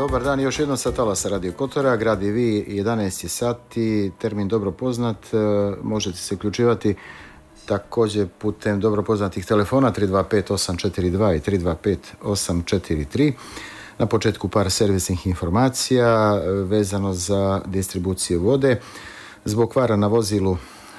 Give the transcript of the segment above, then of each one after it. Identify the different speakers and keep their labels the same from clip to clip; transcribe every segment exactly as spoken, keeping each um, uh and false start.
Speaker 1: Dobar dan, još jednom sa talasa Radio Kotora, grad i vi, jedanaest je sati, termin dobro poznat, možete se uključivati također putem dobro poznatih telefona tri dva pet osam četiri dva i tri dva pet osam četiri tri. Na početku par servisnih informacija vezano za distribuciju vode. Zbog kvara na vozilu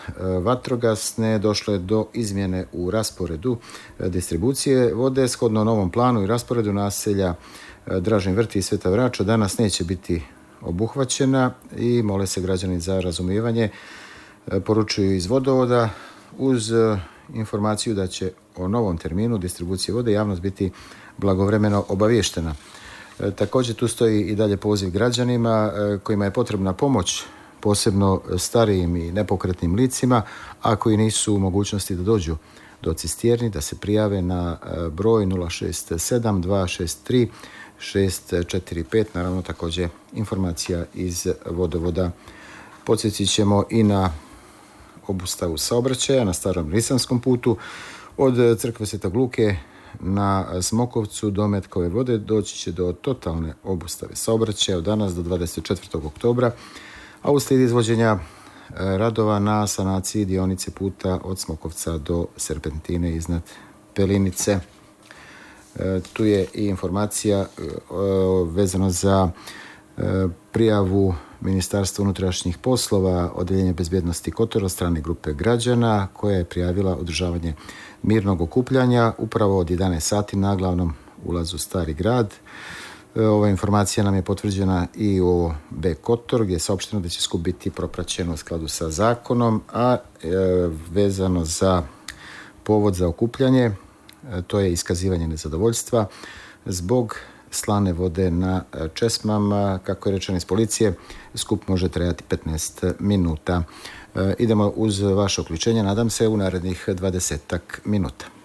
Speaker 1: vatrogasne došlo je do izmjene u rasporedu distribucije vode. Shodno novom planu i rasporedu naselja Dražin Vrti i Sveta Vrača danas neće biti obuhvaćena i mole se građani za razumijevanje. Poručuju iz vodovoda uz informaciju da će o novom terminu distribucije vode javnost biti blagovremeno obaviještena. Također tu stoji i dalje poziv građanima kojima je potrebna pomoć, posebno starijim i nepokretnim licima, a koji nisu u mogućnosti da dođu do cisterni, da se prijave na broj nula šest sedam dva šest tri šest četiri pet. Naravno, također informacija iz vodovoda. Podsjetit ćemo i na obustavu saobraćaja na starom Risanskom putu od crkve Svetog Luke na Smokovcu do Metkove vode. Doći će do totalne obustave saobraćaja od danas do dvadeset četvrtog oktobra, a uslijed izvođenja radova na sanaciji dionice puta od Smokovca do Serpentine iznad Pelinice. E, tu je i informacija e, vezano za e, prijavu Ministarstva unutrašnjih poslova, Odjeljenja bezbjednosti Kotor od strane grupe građana koja je prijavila održavanje mirnog okupljanja upravo od jedanaest sati na glavnom ulazu Stari grad. Ova informacija nam je potvrđena i u B Kotor, gdje je saopšteno da će skup biti propraćeno u skladu sa zakonom, a e, vezano za povod za okupljanje, e, to je iskazivanje nezadovoljstva zbog slane vode na česmama. Kako je rečeno iz policije, skup može trajati petnaest minuta. E, idemo uz vaše uključenje, nadam se, u narednih dvadesetak minuta.